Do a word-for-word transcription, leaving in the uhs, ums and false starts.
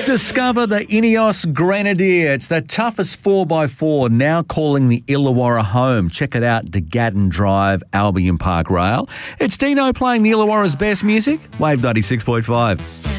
Discover the Ineos Grenadier. It's the toughest four by four, now calling the Illawarra home. Check it out, DeGatton Drive, Albion Park Rail. It's Dino playing the Illawarra's best music. Wave ninety-six point five.